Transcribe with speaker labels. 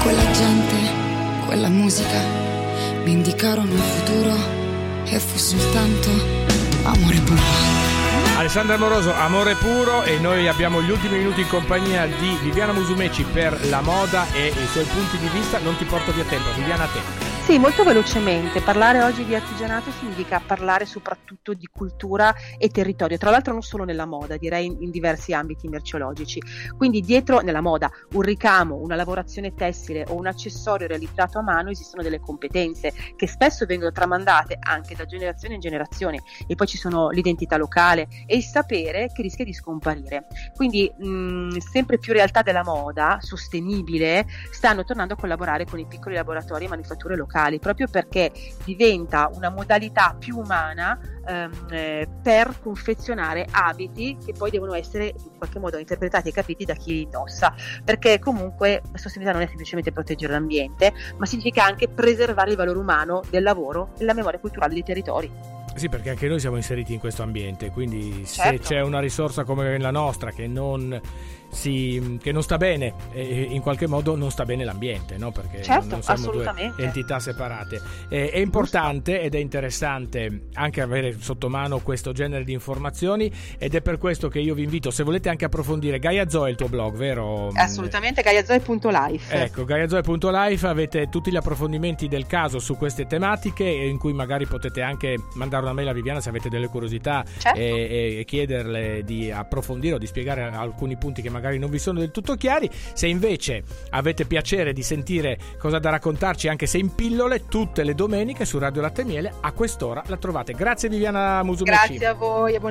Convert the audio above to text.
Speaker 1: Quella gente, quella musica mi indicarono il futuro e fu soltanto amore puro.
Speaker 2: Alessandra Amoroso, Amore puro, e noi abbiamo gli ultimi minuti in compagnia di Viviana Musumeci per la moda e i suoi punti di vista. Non ti porto via tempo, Viviana, a te.
Speaker 3: Sì, molto velocemente. Parlare oggi di artigianato significa parlare soprattutto di cultura e territorio, tra l'altro non solo nella moda, direi in diversi ambiti merceologici. Quindi dietro nella moda un ricamo, una lavorazione tessile o un accessorio realizzato a mano esistono delle competenze che spesso vengono tramandate anche da generazione in generazione, e poi ci sono l'identità locale e il sapere che rischia di scomparire. Quindi sempre più realtà della moda sostenibile stanno tornando a collaborare con i piccoli laboratori e manifatture locali, proprio perché diventa una modalità più umana per confezionare abiti che poi devono essere in qualche modo interpretati e capiti da chi li indossa, perché comunque la sostenibilità non è semplicemente proteggere l'ambiente, ma significa anche preservare il valore umano del lavoro e la memoria culturale dei territori.
Speaker 2: Sì, perché anche noi siamo inseriti in questo ambiente, quindi
Speaker 3: certo,
Speaker 2: se c'è una risorsa come la nostra che non sta bene, in qualche modo non sta bene l'ambiente, no? Perché
Speaker 3: certo,
Speaker 2: non siamo
Speaker 3: assolutamente
Speaker 2: due entità separate. È importante ed è interessante anche avere sotto mano questo genere di informazioni, ed è per questo che io vi invito, se volete anche approfondire, Gaia Zoe è il tuo blog, vero?
Speaker 3: Assolutamente, gaiazoe.life.
Speaker 2: Ecco, gaiazoe.life, avete tutti gli approfondimenti del caso su queste tematiche, in cui magari potete anche mandare una mail a Viviana se avete delle curiosità,
Speaker 3: certo,
Speaker 2: e chiederle di approfondire o di spiegare alcuni punti che magari non vi sono del tutto chiari. Se invece avete piacere di sentire cosa da raccontarci, anche se in pillole, tutte le domeniche su Radio Latte e Miele a quest'ora la trovate. Grazie Viviana Musumeci.
Speaker 3: Grazie a voi e buona